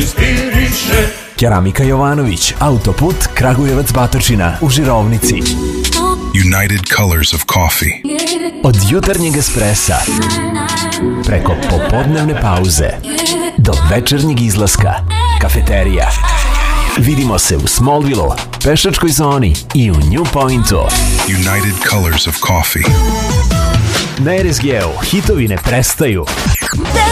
inspiriše. Keramika Jovanović, autoput Kragujevac Batočina u Žirovnici. United Colors of Coffee. Od jutarnjeg espresa preko popodnevne pauze do večernjeg izlaska, kafeterija. Vidimo se u Smallville, pešačkoj zoni i u New Pointu. United Colors of Coffee. Na RSG-u hitovi ne prestaju.